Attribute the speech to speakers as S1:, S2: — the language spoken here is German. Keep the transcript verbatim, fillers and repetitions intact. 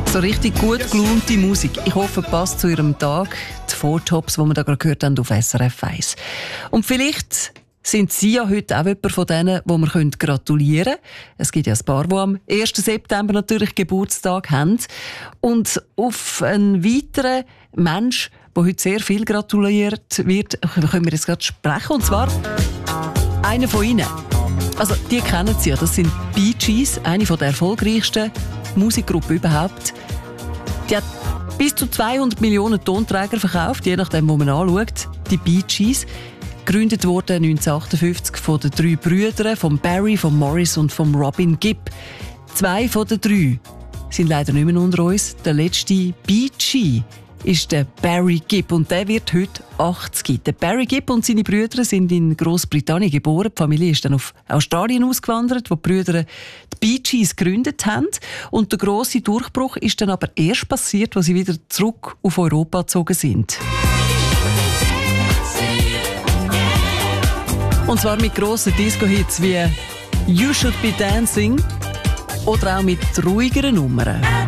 S1: So richtig gut gelaunte Musik. Ich hoffe, passt zu Ihrem Tag. Die Four Tops, die wir da gerade gehört haben auf S R F eins. Und vielleicht sind Sie ja heute auch jemand von denen, wo wir gratulieren können. Es gibt ja ein paar, die am ersten September natürlich Geburtstag haben. Und auf einen weiteren Mensch, der heute sehr viel gratuliert wird, können wir jetzt gerade sprechen. Und zwar einer von Ihnen. Also, die kennen Sie ja. Das sind Bee Gees, eine der erfolgreichsten Musikgruppen überhaupt. Die hat bis zu zweihundert Millionen Tonträger verkauft, je nachdem, wo man anschaut. Die Bee Gees. Gegründet wurde neunzehnhundertachtundfünfzig von den drei Brüdern, von Barry, von Morris und von Robin Gibb. Zwei von den drei sind leider nicht mehr unter uns. Der letzte Bee Gee ist der Barry Gibb und der wird heute achtzig. Der Barry Gibb und seine Brüder sind in Großbritannien geboren. Die Familie ist dann auf Australien ausgewandert, wo die Brüder die Bee Gees gegründet haben. Und der grosse Durchbruch ist dann aber erst passiert, als sie wieder zurück auf Europa gezogen sind. Und zwar mit grossen Disco-Hits wie «You Should Be Dancing» oder auch mit ruhigeren Nummern.